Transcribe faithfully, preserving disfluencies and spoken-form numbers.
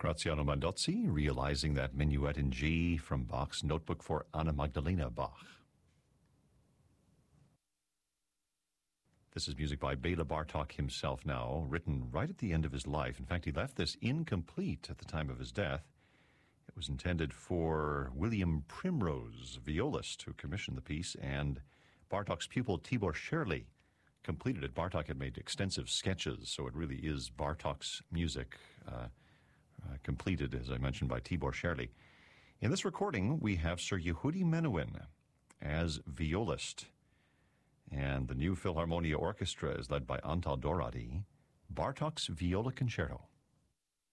Graziano Mandozzi, realizing that minuet in G from Bach's Notebook for Anna Magdalena Bach. This is music by Bela Bartok himself now, written right at the end of his life. In fact, he left this incomplete at the time of his death. It was intended for William Primrose, violist, who commissioned the piece, and Bartok's pupil Tibor Scherli completed it. Bartok had made extensive sketches, so it really is Bartok's music, uh, uh, completed, as I mentioned, by Tibor Scherli. In this recording, we have Sir Yehudi Menuhin as violist, and the new Philharmonia Orchestra is led by Antal Doradi. Bartok's Viola Concerto.